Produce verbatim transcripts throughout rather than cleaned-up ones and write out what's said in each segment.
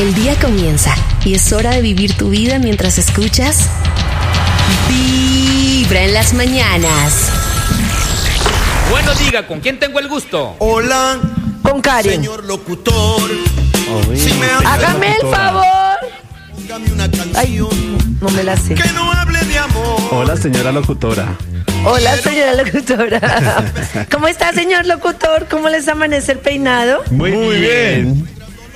El día comienza y es hora de vivir tu vida mientras escuchas Vibra en las mañanas. Bueno, diga, ¿con quién tengo el gusto? Hola, con Karen. Señor locutor, oh, si me hágame el favor. Póngame una canción. Ay, no me la sé. Que no hable de amor. Hola, señora locutora. Hola, señora locutora. ¿Cómo está, señor locutor? ¿Cómo les amanece el peinado? Muy, muy bien.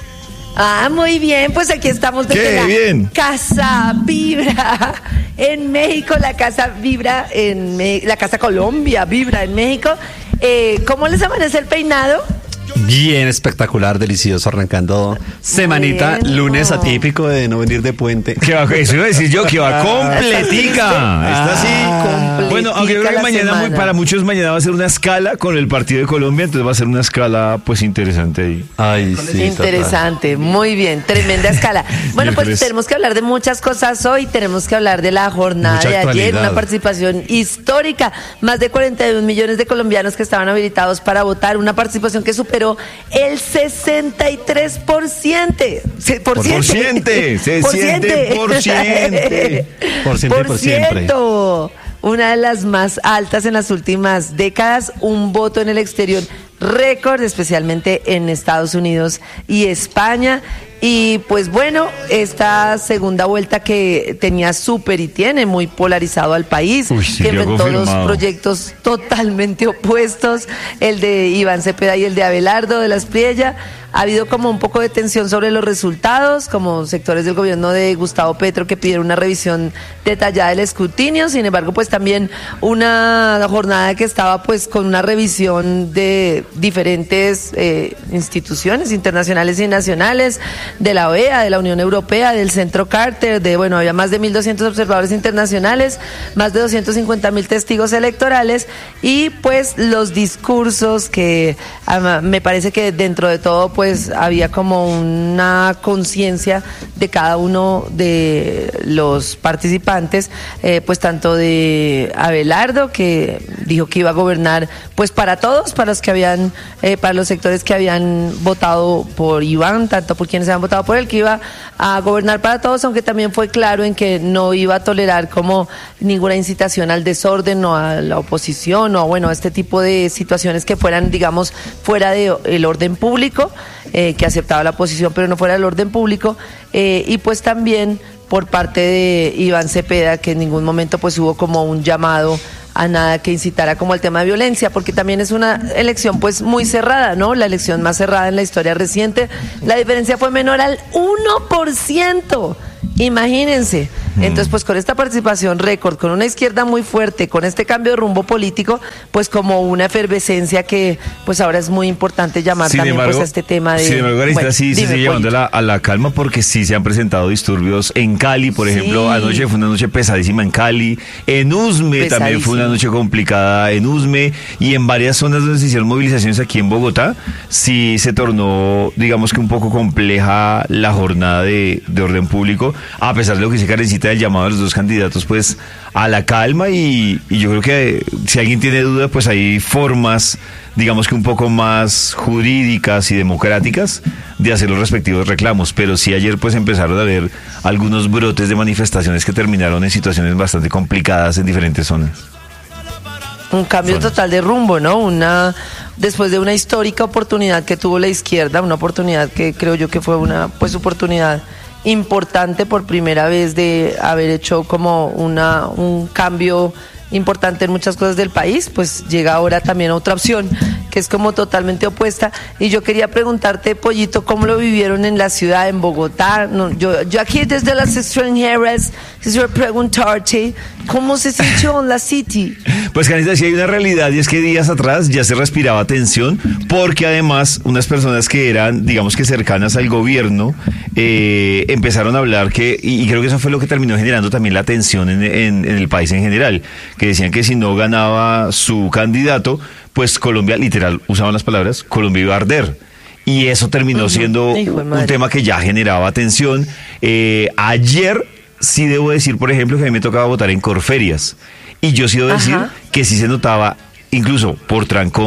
Ah, muy bien. Pues aquí estamos desde ¿Qué? la Bien. Casa Vibra en México, la Casa Vibra en Me- la Casa Colombia Vibra en México. Eh, ¿Cómo les amanece el peinado? Bien, espectacular, delicioso, arrancando semanita, Bueno. lunes atípico de no venir de puente. Que va, eso iba a decir yo, que va completica. Está así. Completica Bueno, aunque yo creo que la mañana, muy- semana. para muchos mañana va a ser una escala con el partido de Colombia, entonces va a ser una escala pues interesante ahí. Ay, sí. Interesante, muy bien, tremenda escala. Bueno, pues Miércoles. tenemos que hablar de muchas cosas hoy, tenemos que hablar de la jornada Mucha de ayer, actualidad. una participación histórica, más de cuarenta y un millones de colombianos que estaban habilitados para votar, una participación que superó el sesenta y tres por ciento. Se- Por Por ciento. ciente, se Por siente ciente. por ciente. Por siempre y por siempre. ciento. Una de las más altas en las últimas décadas, un voto en el exterior récord, especialmente en Estados Unidos y España. Y pues bueno, esta segunda vuelta que tenía súper y tiene muy polarizado al país, Uy, sí, que yo enfrentó dos confirmado. proyectos totalmente opuestos, el de Iván Cepeda y el de Abelardo de la Espriella. Ha habido como un poco de tensión sobre los resultados, como sectores del gobierno de Gustavo Petro que pidieron una revisión detallada del escrutinio. Sin embargo, pues también una jornada que estaba pues con una revisión de diferentes eh, instituciones internacionales y nacionales, de la O E A, de la Unión Europea, del Centro Carter, de, bueno, había más de mil doscientos observadores internacionales, más de doscientos cincuenta mil testigos electorales y pues los discursos que ah, me parece que dentro de todo pues había como una conciencia de cada uno de los participantes, eh, pues tanto de Abelardo, que dijo que iba a gobernar pues para todos, para los que habían, eh, para los sectores que habían votado por Iván, tanto por quienes habían votado por él, que iba a gobernar para todos, aunque también fue claro en que no iba a tolerar como ninguna incitación al desorden o a la oposición o bueno, a este tipo de situaciones que fueran, digamos, fuera del orden público, eh, que aceptaba la oposición pero no fuera del orden público, eh, y pues también por parte de Iván Cepeda, que en ningún momento pues hubo como un llamado a nada que incitara como al tema de violencia, porque también es una elección pues muy cerrada, ¿no? La elección más cerrada en la historia reciente. La diferencia fue menor al uno por ciento. Imagínense. Entonces, pues con esta participación récord, con una izquierda muy fuerte, con este cambio de rumbo político, pues como una efervescencia que pues ahora es muy importante llamar Sin también embargo, pues a este tema de... sin embargo, ahorita Bueno, sí se dime, sigue llevando a Polito. la, a la calma porque sí se han presentado disturbios en Cali, por ejemplo, Sí. anoche fue una noche pesadísima en Cali, en Usme también fue una Pesadísimo. noche complicada en Usme y en varias zonas donde se hicieron movilizaciones aquí en Bogotá, sí se tornó, digamos que un poco compleja la jornada de, de orden público, a pesar de lo que dice Karencita del llamado de los dos candidatos, pues a la calma y, y yo creo que si alguien tiene duda, pues hay formas, digamos que un poco más jurídicas y democráticas de hacer los respectivos reclamos, pero sí ayer pues empezaron a haber algunos brotes de manifestaciones que terminaron en situaciones bastante complicadas en diferentes zonas. Un cambio Zonas. total de rumbo, ¿no? Una después de una histórica oportunidad que tuvo la izquierda, una oportunidad que creo yo que fue una pues oportunidad importante por primera vez de haber hecho como una un cambio importante en muchas cosas del país, pues llega ahora también otra opción que es como totalmente opuesta. Y yo quería preguntarte, Pollito, ¿cómo lo vivieron en la ciudad, en Bogotá? No, yo, yo aquí desde las extranjeras quisiera preguntarte, ¿cómo se sintió en la city? Pues Canita, sí hay una realidad y es que días atrás ya se respiraba tensión porque además unas personas que eran, digamos que cercanas al gobierno, eh, empezaron a hablar que, y, y creo que eso fue lo que terminó generando también la tensión en, en, en el país en general, que decían que si no ganaba su candidato, pues Colombia, literal, usaban las palabras, Colombia iba a arder. Y eso terminó siendo Hijo de madre. un tema que ya generaba tensión. Eh, ayer sí debo decir, por ejemplo, que a mí me tocaba votar en Corferias. Y yo sí debo decir Ajá. que sí se notaba, incluso por trancón,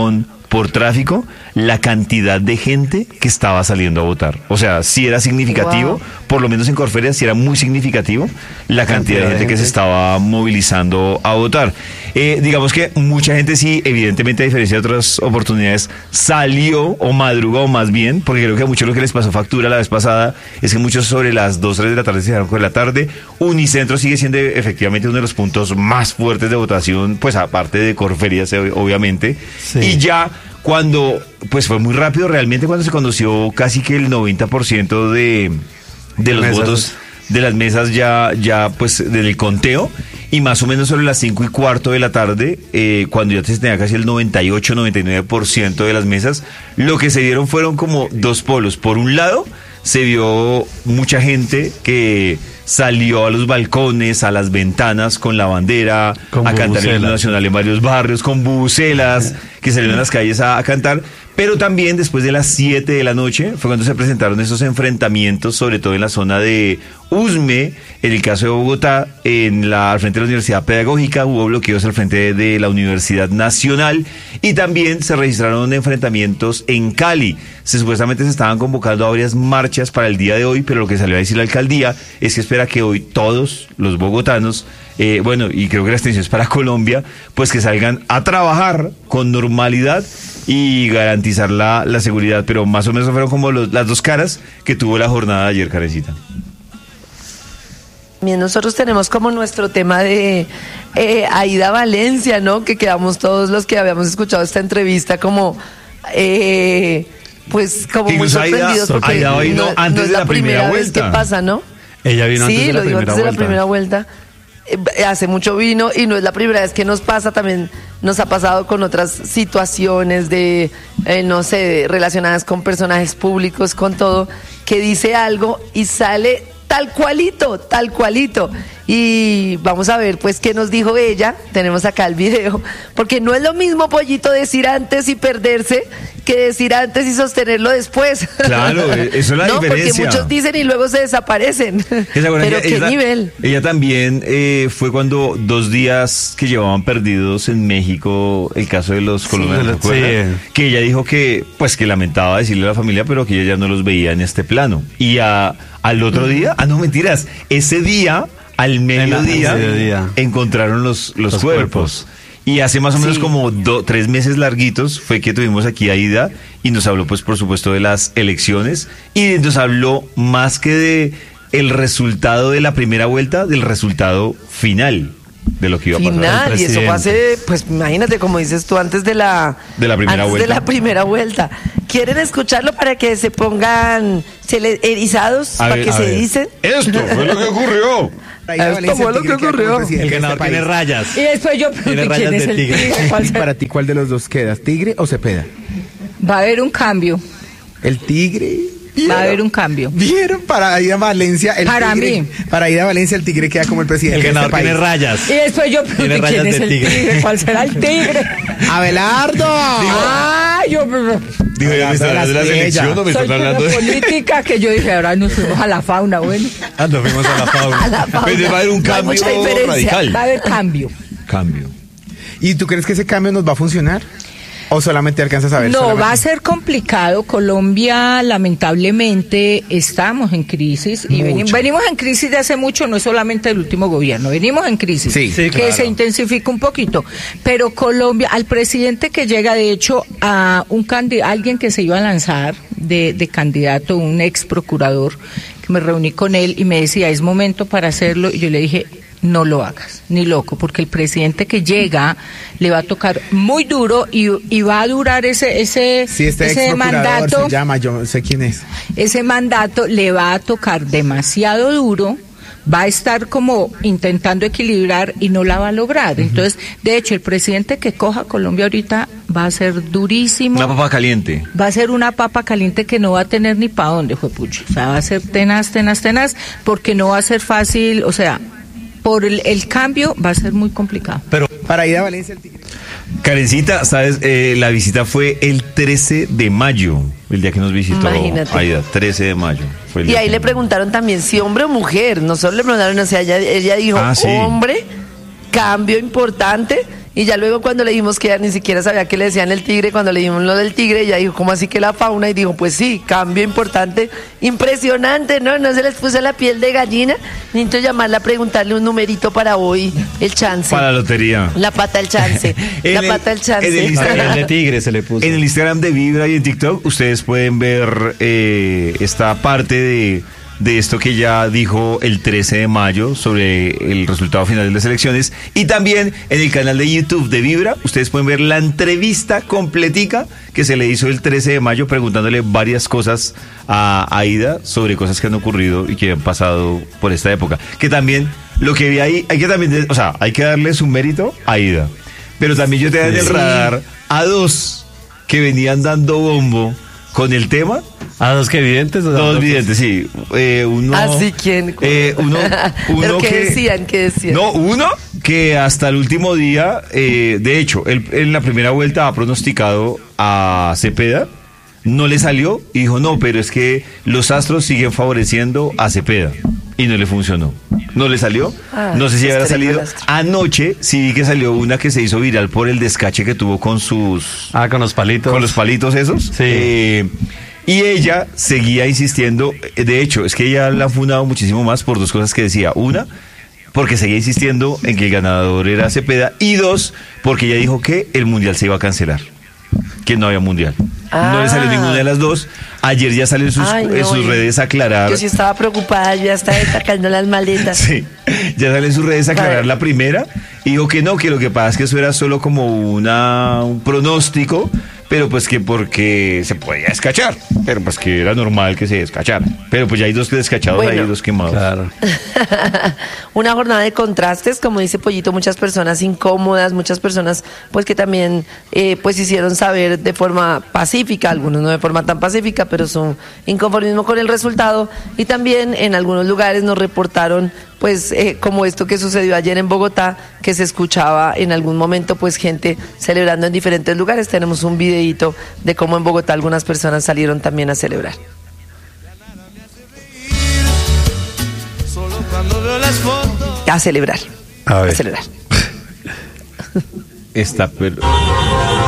por tráfico la cantidad de gente que estaba saliendo a votar. O sea, sí era significativo, wow. Por lo menos en Corferias sí era muy significativo la cantidad, cantidad de, gente de gente que se estaba movilizando a votar. Eh, digamos que mucha gente sí, evidentemente a diferencia de otras oportunidades, salió o madrugó más bien, porque creo que a muchos lo que les pasó factura la vez pasada es que muchos sobre las dos, tres de la tarde se dejaron con la tarde. Unicentro sigue siendo efectivamente uno de los puntos más fuertes de votación, pues aparte de Corferias, obviamente. Sí. Y ya cuando, pues fue muy rápido realmente cuando se conoció casi que el noventa por ciento de, de los mesas. votos de las mesas ya, ya pues del conteo, y más o menos sobre las cinco y cuarto de la tarde, eh, cuando ya se tenía casi el noventa y ocho, noventa y nueve por ciento de las mesas, lo que se dieron fueron como dos polos. Por un lado, se vio mucha gente que salió a los balcones, a las ventanas con la bandera, con a cantar el himno nacional en varios barrios, con bubucelas, que salieron a las calles a, a cantar. Pero también después de las siete de la noche fue cuando se presentaron esos enfrentamientos, sobre todo en la zona de Usme, en el caso de Bogotá, en la, al frente de la Universidad Pedagógica, hubo bloqueos al frente de, de la Universidad Nacional, y también se registraron enfrentamientos en Cali. Se, supuestamente se estaban convocando a varias marchas para el día de hoy, pero lo que salió a decir la alcaldía es que espera que hoy todos los bogotanos, eh, bueno, y creo que la extensión es para Colombia, pues que salgan a trabajar con normalidad y garantizar la, la seguridad, pero más o menos fueron como los, las dos caras que tuvo la jornada de ayer, Karencita. Bien, nosotros tenemos como nuestro tema de eh, Aida Valencia, ¿no? Que quedamos todos los que habíamos escuchado esta entrevista como, eh, pues como muy sorprendidos, porque Aida vino no, antes no es de la, la primera, primera vez vuelta. que pasa, ¿no? Ella vino sí, antes de la lo digo primera antes de la vuelta. primera vuelta. Eh, hace mucho vino y no es la primera vez que nos pasa, también nos ha pasado con otras situaciones de, eh, no sé, relacionadas con personajes públicos, con todo, que dice algo y sale tal cualito, tal cualito. Y vamos a ver pues qué nos dijo ella. Tenemos acá el video, porque no es lo mismo, Pollito, decir antes y perderse que decir antes y sostenerlo después. Claro, eso es la no, diferencia. Porque muchos dicen y luego se desaparecen. Pero ella, qué ella, nivel. Ella también eh, fue cuando dos días que llevaban perdidos en México, el caso de los colombianos, sí, sí. Que ella dijo que pues que lamentaba decirle a la familia, pero que ella ya no los veía en este plano. Y a, al otro día, ah no, mentiras, ese día al mediodía, mediodía. encontraron los, los, los cuerpos. cuerpos. Y hace más o menos sí. como do, tres meses larguitos fue que tuvimos aquí a Aida y nos habló pues por supuesto de las elecciones y nos habló más que de el resultado de la primera vuelta, del resultado final de lo que iba a pasar. Final, y eso fue hace, pues imagínate, como dices tú, antes de la, de la primera antes vuelta. de la primera vuelta. ¿Quieren escucharlo para que se pongan se le, erizados, a para ver, que se ver. dicen? Esto fue lo que ocurrió. Esto fue lo que ocurrió. El ganador este tiene rayas. Y después yo pregunté quién es el tigre. tigre. Para ti, ¿cuál de los dos quedas? ¿Tigre o Cepeda? Va a haber un cambio. El tigre. Va a haber un cambio. ¿Vieron? Para Aida Valencia, el para tigre. mí. Para Aida Valencia, el tigre queda como el presidente. El ganador de este tiene país. rayas. Y después yo pregunté quién es el tigre. tigre. ¿Cuál será el tigre? ¡Abelardo! ¡Ah! Yo. Digo, ya me está hablando de la selección o me están hablando de política que yo dije, ahora nos fuimos a la fauna, bueno. Ah, nos fuimos a la fauna. A la fauna. Pero va a haber un cambio no radical. Va a haber cambio. Cambio. ¿Y tú crees que ese cambio nos va a funcionar? ¿O solamente alcanzas a ver? No, solamente? va a ser complicado. Colombia, lamentablemente, estamos en crisis. Y venimos, venimos en crisis de hace mucho, no es solamente el último gobierno. Venimos en crisis, sí, sí, que claro. se intensifica un poquito. Pero Colombia, al presidente que llega, de hecho, a un candid- alguien que se iba a lanzar de, de candidato, un ex procurador, que me reuní con él y me decía, es momento para hacerlo. Y yo le dije, no lo hagas, ni loco, porque el presidente que llega le va a tocar muy duro y, y va a durar ese ese, sí, este ese mandato. Se llama, yo sé quién es. Ese mandato le va a tocar demasiado duro, va a estar como intentando equilibrar y no la va a lograr. Uh-huh. Entonces, de hecho, el presidente que coja Colombia ahorita va a ser durísimo. Una papa caliente. Va a ser una papa caliente que no va a tener ni para dónde, juepucho. O sea, va a ser tenaz, tenaz, tenaz, porque no va a ser fácil, o sea, por el, el cambio va a ser muy complicado. Pero para ir a Valencia el tigre. Karencita, sabes, eh, la visita fue el trece de mayo, el día que nos visitó Imagínate. Aida, trece de mayo. Fue el Y día ahí que... le preguntaron también si hombre o mujer. No solo le preguntaron, o sea, ella, ella dijo Ah, sí. hombre, cambio importante, Y ya luego cuando le dijimos que ella ni siquiera sabía que le decían el tigre, cuando le dijimos lo del tigre, ella dijo, ¿cómo así que la fauna? Y dijo, pues sí, cambio importante, impresionante, ¿no? No se les puso la piel de gallina. Necesito llamarla, preguntarle un numerito para hoy, el chance. Para la lotería. La pata del chance. En la el- pata del chance. en el Instagram El de tigre se le puso. En el Instagram de Vibra y en TikTok ustedes pueden ver eh, esta parte de, de esto que ya dijo el trece de mayo sobre el resultado final de las elecciones. Y también en el canal de YouTube de Vibra ustedes pueden ver la entrevista completica que se le hizo el trece de mayo preguntándole varias cosas a Aida sobre cosas que han ocurrido y que han pasado por esta época. Que también lo que vi ahí, hay que también, o sea, hay que darle su mérito a Aida. Pero también yo te en el Sí. radar a dos que venían dando bombo con el tema. ¿A dos que videntes? o sea, Dos dos- videntes, sí. Eh, uno, Así, ¿quién? Eh, uno, uno ¿Pero qué que, decían? ¿Qué decían? No, uno que hasta el último día, eh, de hecho, él en la primera vuelta ha pronosticado a Cepeda, no le salió y dijo, no, pero es que los astros siguen favoreciendo a Cepeda. Y no le funcionó. No le salió. Ah, no sé si habrá estrelló salido. el astro. Anoche sí vi que salió una que se hizo viral por el descache que tuvo con sus... Ah, con los palitos. Con los palitos esos. Sí. Eh, y ella seguía insistiendo. De hecho, es que ella la ha fundado muchísimo más por dos cosas que decía. Una, porque seguía insistiendo en que el ganador era Cepeda. Y dos, porque ella dijo que el mundial se iba a cancelar. Que no había mundial. No le salió Ah. ninguna de las dos. Ayer ya salió en sus, Ay, no, en sus y- redes a aclarar. Yo sí estaba preocupada, yo ya estaba sacando las maletas. Sí, ya sale en sus redes a aclarar Vale. la primera y dijo que no, que lo que pasa es que eso era solo como una, un pronóstico, pero pues que porque se podía descachar, pero pues que era normal que se descachara. Pero pues ya hay dos que descachados, Bueno. hay dos quemados. Claro. Una jornada de contrastes, como dice Pollito, muchas personas incómodas, muchas personas pues que también eh, pues hicieron saber de forma pacífica, algunos no de forma tan pacífica, pero su inconformismo con el resultado, y también en algunos lugares nos reportaron pues eh, como esto que sucedió ayer en Bogotá, que se escuchaba en algún momento pues gente celebrando en diferentes lugares. Tenemos un videíto de cómo en Bogotá algunas personas salieron también a celebrar. Solo cuando veo las fotos. A celebrar. A ver. A celebrar. Está, pero...